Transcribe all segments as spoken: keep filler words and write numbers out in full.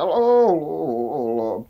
ja laulu.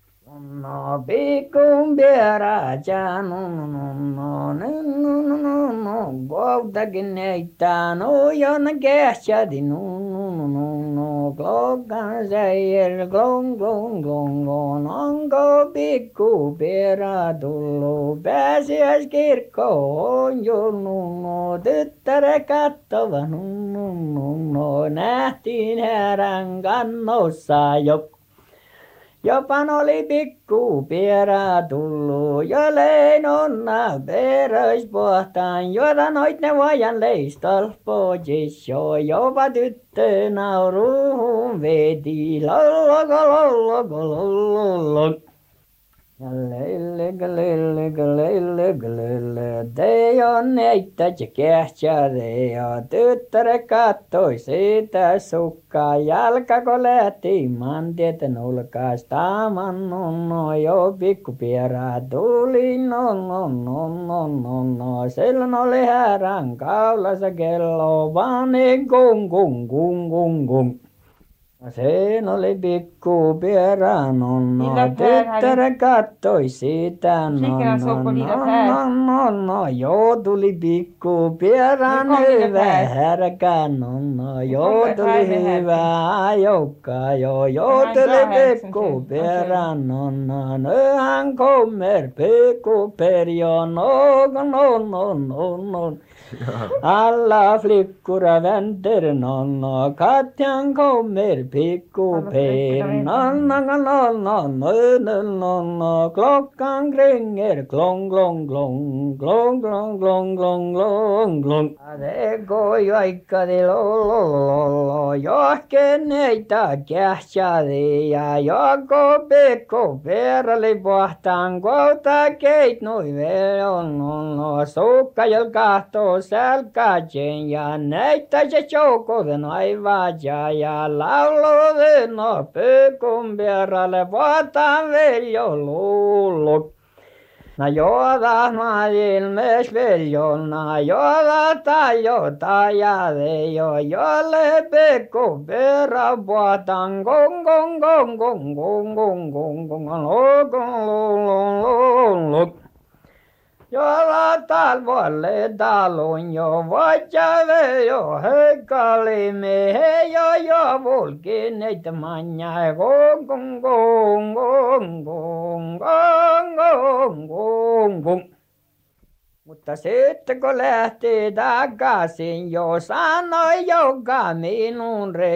No pikku pieräjä, no no no no no no no no no, kohtakin neittää, no jonna kähtsäti, no no no no no, klokkan säijer, klong klong klong klong, onko pikku pierä tullut, pääsiäiskirkkoon jo, no no, tyttäre kattova, no no no no, nähtiin härän kannossa jo. Jopan oli pikku pierä tullut, jo leinonna peräis pohtaan, jota noit ne vajan leistal pois jo, jopa tyttö nauruun veti, lolloko lolloko lollolo. Ja leille, leille, leille, leille, te on neittäjä kähtsääde ja tyttäre kattoi sitä sukkaa. Jalkako lähti maantietä nulkaista, no no jo pikku pierä tuli, no no no no no no. Silloin oli härän kaulassa kello, vaan niin kung kung kung kung kung. Sen oli pikku pierä, no no, tyttäre kattoi sitä, no no no no no, joo tuli pikku pierän hyvä härkä, no no, joo tuli hyvä joukka, joo joo tuli pikku pierä, no no, no hän kommer pikku perjo, no no no no no. Alla flickor väntar nonna, Katjan kommer pikku per, nonna nonna nonna nonna, klockan ringer klong klong klong klong klong klong klong klong klong. Det går ju aikadi lolololo, johken neitä kähtsäädi ja joko pikku peräli pohtaan, kouta keit nui veon nonna, sukkajal kahtoo sälkäjen ja näitä se joukoven aivaja ja lauluven no pikun perälle vuotaan veljo luullut. Na joda ma ilmes veljona, joda tajota ja vejo, jolle pikku perä vuotaan gong gong gong gong gong gong gong gong gong gong gong. Jolla talvolle talon jo vatsave jo hökkali mehe jo jo vulkin neitä manja gong gong gong gong gong gong gong gong. Mutta sitten kun lähti takaisin jo sanoi joka minun